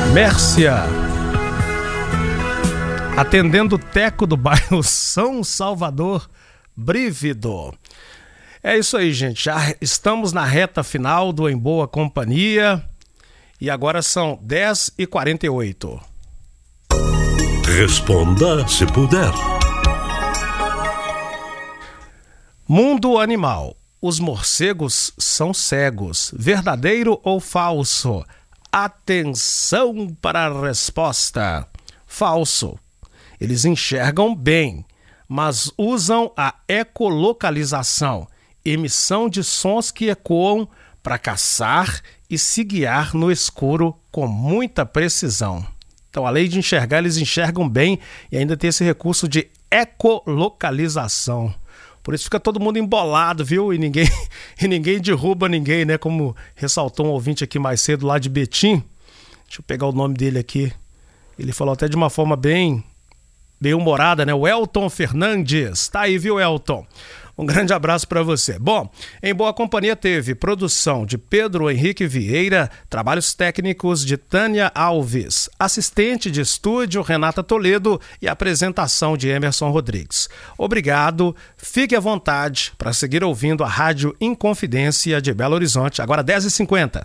Mércia, atendendo o Teco do bairro São Salvador, Brívido. É isso aí, gente. Já estamos na reta final do Em Boa Companhia e agora são 10h48. Responda se puder. Mundo animal. Os morcegos são cegos. Verdadeiro ou falso? Atenção para a resposta. Falso. Eles enxergam bem, mas usam a ecolocalização, emissão de sons que ecoam para caçar e se guiar no escuro com muita precisão. Então, além de enxergar, eles enxergam bem e ainda tem esse recurso de ecolocalização. Por isso fica todo mundo embolado, viu? E ninguém derruba ninguém, né? Como ressaltou um ouvinte aqui mais cedo lá de Betim. Deixa eu pegar o nome dele aqui. Ele falou até de uma forma bem humorada, né? O Elton Fernandes. Tá aí, viu, Elton? Um grande abraço para você. Bom, Em Boa Companhia teve produção de Pedro Henrique Vieira, trabalhos técnicos de Tânia Alves, assistente de estúdio Renata Toledo e apresentação de Emerson Rodrigues. Obrigado, fique à vontade para seguir ouvindo a Rádio Inconfidência de Belo Horizonte, agora 10h50.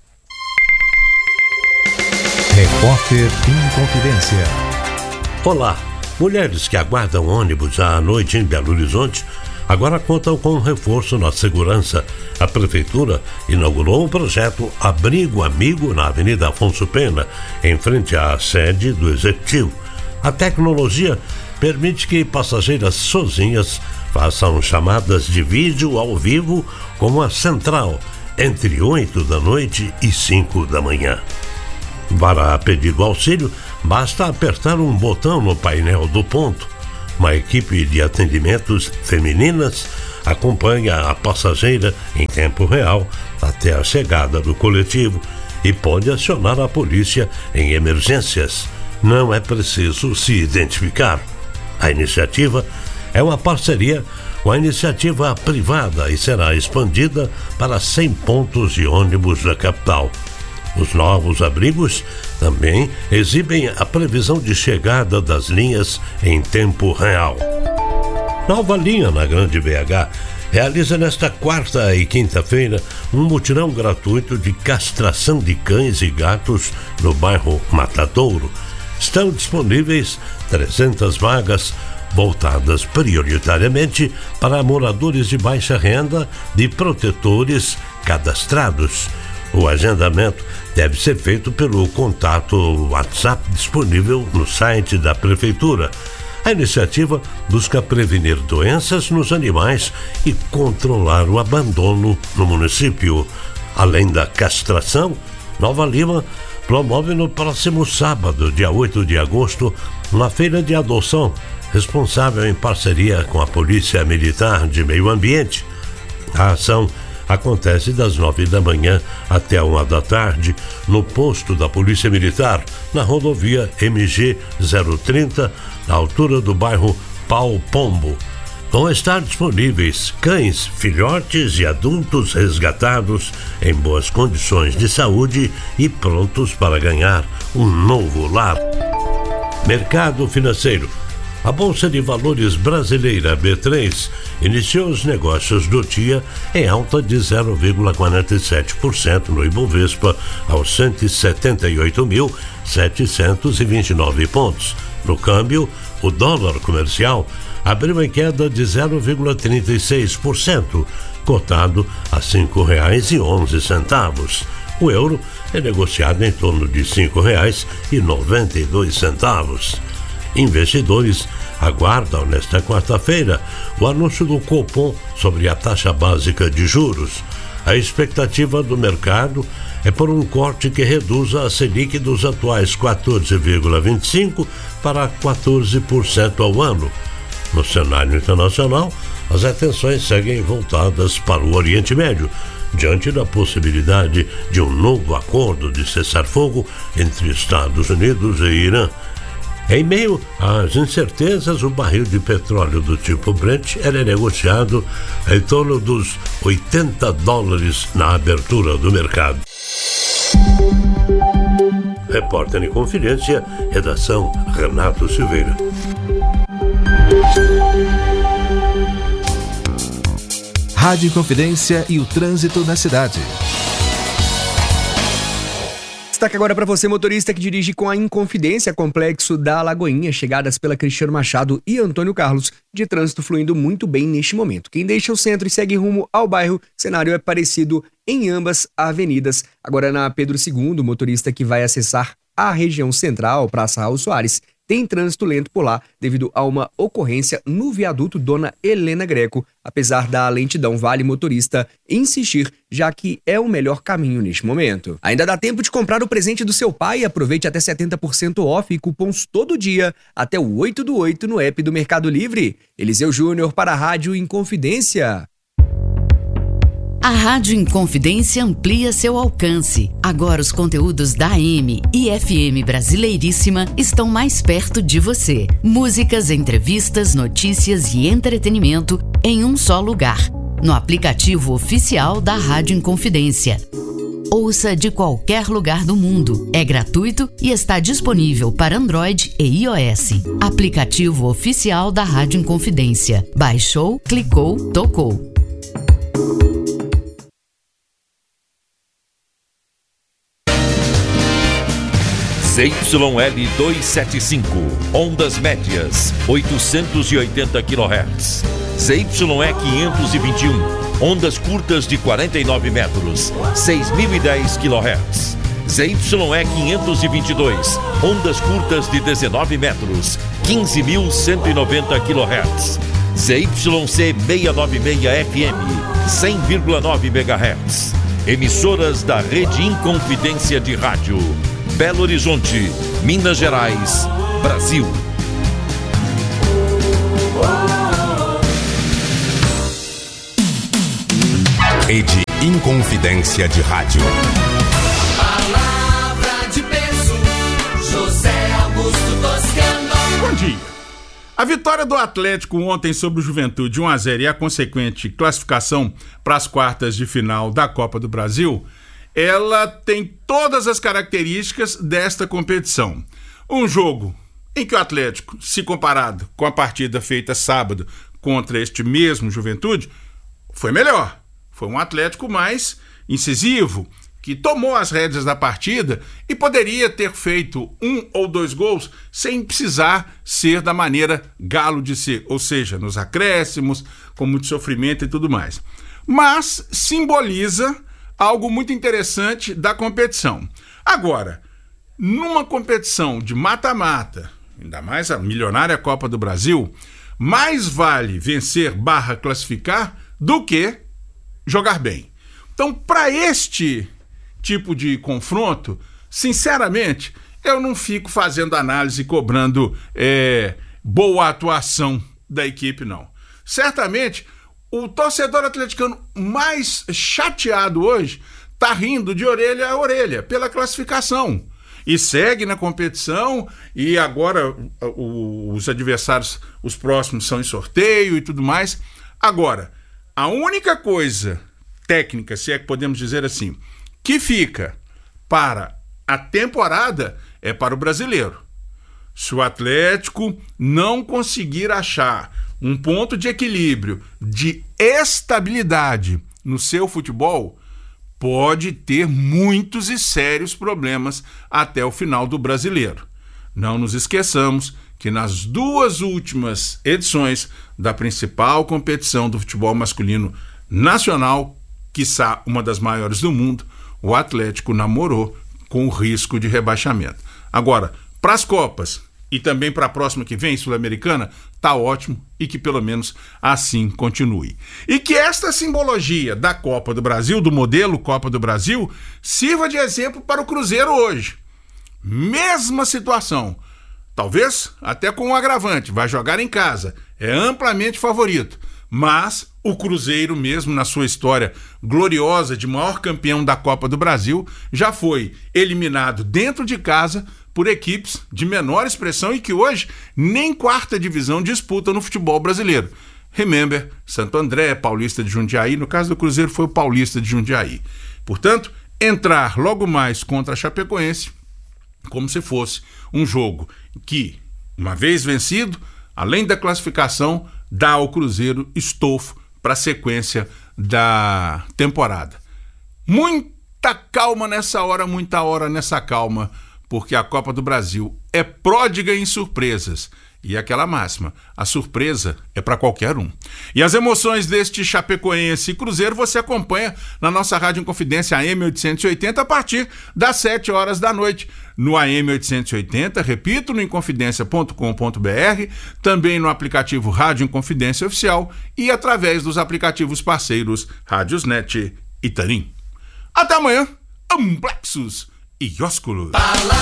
Repórter Inconfidência. Olá, mulheres que aguardam ônibus à noite em Belo Horizonte agora contam com um reforço na segurança. A Prefeitura inaugurou o projeto Abrigo Amigo na Avenida Afonso Pena, em frente à sede do Executivo. A tecnologia permite que passageiras sozinhas façam chamadas de vídeo ao vivo com a central entre 8 da noite e 5 da manhã. Para pedir o auxílio, basta apertar um botão no painel do ponto. Uma equipe de atendimentos femininas acompanha a passageira em tempo real até a chegada do coletivo e pode acionar a polícia em emergências. Não é preciso se identificar. A iniciativa é uma parceria com a iniciativa privada e será expandida para 100 pontos de ônibus da capital. Os novos abrigos também exibem a previsão de chegada das linhas em tempo real. Nova Linha, na Grande BH, realiza nesta quarta e quinta-feira um mutirão gratuito de castração de cães e gatos no bairro Matadouro. Estão disponíveis 300 vagas voltadas prioritariamente para moradores de baixa renda de protetores cadastrados. O agendamento deve ser feito pelo contato WhatsApp disponível no site da Prefeitura. A iniciativa busca prevenir doenças nos animais e controlar o abandono no município. Além da castração, Nova Lima promove no próximo sábado, dia 8 de agosto, uma feira de adoção, responsável em parceria com a Polícia Militar de Meio Ambiente. A ação acontece das 9 da manhã até 1 da tarde no posto da Polícia Militar, na rodovia MG 030, na altura do bairro Pau Pombo. Vão estar disponíveis cães, filhotes e adultos resgatados em boas condições de saúde e prontos para ganhar um novo lar. Mercado financeiro. A Bolsa de Valores brasileira B3 iniciou os negócios do dia em alta de 0,47% no Ibovespa aos 178.729 pontos. No câmbio, o dólar comercial abriu em queda de 0,36%, cotado a R$ 5,11. O euro é negociado em torno de R$ 5,92. Investidores aguardam nesta quarta-feira o anúncio do Copom sobre a taxa básica de juros. A expectativa do mercado é por um corte que reduza a Selic dos atuais 14,25% para 14% ao ano. No cenário internacional, as atenções seguem voltadas para o Oriente Médio, diante da possibilidade de um novo acordo de cessar-fogo entre Estados Unidos e Irã. Em meio às incertezas, o barril de petróleo do tipo Brent era negociado em torno dos $80 na abertura do mercado. Repórter em Confidência, redação Renato Silveira. Rádio Confidência e o trânsito na cidade. Destaque agora para você, motorista que dirige com a Inconfidência, complexo da Lagoinha, chegadas pela Cristiano Machado e Antônio Carlos, de trânsito fluindo muito bem neste momento. Quem deixa o centro e segue rumo ao bairro, cenário é parecido em ambas avenidas. Agora na Pedro II, motorista que vai acessar a região central, Praça Raul Soares, tem trânsito lento por lá devido a uma ocorrência no viaduto Dona Helena Greco. Apesar da lentidão, vale motorista insistir, já que é o melhor caminho neste momento. Ainda dá tempo de comprar o presente do seu pai. Aproveite até 70% off e cupons todo dia até o 8/8 no app do Mercado Livre. Eliseu Júnior para a Rádio Inconfidência. A Rádio Inconfidência amplia seu alcance. Agora os conteúdos da AM e FM Brasileiríssima estão mais perto de você. Músicas, entrevistas, notícias e entretenimento em um só lugar. No aplicativo oficial da Rádio Inconfidência. Ouça de qualquer lugar do mundo. É gratuito e está disponível para Android e iOS. Aplicativo oficial da Rádio Inconfidência. Baixou, clicou, tocou. ZYL 275, ondas médias, 880 kHz. ZYE 521, ondas curtas de 49 metros, 6.010 kHz. ZYE 522, ondas curtas de 19 metros, 15.190 kHz. ZYC 696 FM, 100,9 MHz. Emissoras da Rede Inconfidência de Rádio. Belo Horizonte, Minas Gerais, Brasil. Rede Inconfidência de Rádio. Palavra de peso, José Augusto Toscano. Bom dia. A vitória do Atlético ontem sobre o Juventude 1-0 e a consequente classificação para as quartas de final da Copa do Brasil, ela tem todas as características desta competição. Um jogo em que o Atlético, se comparado com a partida feita sábado contra este mesmo Juventude, foi melhor. Foi um Atlético mais incisivo, que tomou as rédeas da partida e poderia ter feito 1 ou 2 gols sem precisar ser da maneira galo de ser, ou seja, nos acréscimos, com muito sofrimento e tudo mais. Mas simboliza algo muito interessante da competição. Agora, numa competição de mata-mata, ainda mais a milionária Copa do Brasil, mais vale vencer / classificar do que jogar bem. Então, para este tipo de confronto, sinceramente, eu não fico fazendo análise e cobrando boa atuação da equipe, não. Certamente, o torcedor atleticano mais chateado hoje está rindo de orelha a orelha pela classificação. E segue na competição, e agora os adversários, os próximos, são em sorteio e tudo mais. Agora, a única coisa técnica, se é que podemos dizer assim, que fica para a temporada é para o brasileiro. Se o Atlético não conseguir achar um ponto de equilíbrio, de estabilidade no seu futebol, pode ter muitos e sérios problemas até o final do brasileiro. Não nos esqueçamos que nas 2 últimas edições da principal competição do futebol masculino nacional, quiçá uma das maiores do mundo, o Atlético namorou com o risco de rebaixamento. Agora, para as Copas e também para a próxima que vem, Sul-Americana, tá ótimo, e que pelo menos assim continue. E que esta simbologia da Copa do Brasil, do modelo Copa do Brasil, sirva de exemplo para o Cruzeiro hoje. Mesma situação, talvez até com um agravante, vai jogar em casa, é amplamente favorito, mas o Cruzeiro, mesmo na sua história gloriosa de maior campeão da Copa do Brasil, já foi eliminado dentro de casa por equipes de menor expressão e que hoje nem 4ª divisão disputam no futebol brasileiro. Remember, Santo André, Paulista de Jundiaí, no caso do Cruzeiro foi o Paulista de Jundiaí. Portanto, entrar logo mais contra a Chapecoense como se fosse um jogo que, uma vez vencido, além da classificação, dá ao Cruzeiro estofo para a sequência da temporada. Muita calma nessa hora, muita hora nessa calma, porque a Copa do Brasil é pródiga em surpresas. E aquela máxima, a surpresa é para qualquer um. E as emoções deste Chapecoense e Cruzeiro você acompanha na nossa Rádio Inconfidência AM 880 a partir das 7 horas da noite. No AM 880, repito, no inconfidencia.com.br, também no aplicativo Rádio Inconfidência Oficial e através dos aplicativos parceiros Rádiosnet e Tarim. Até amanhã, amplexos e ósculos.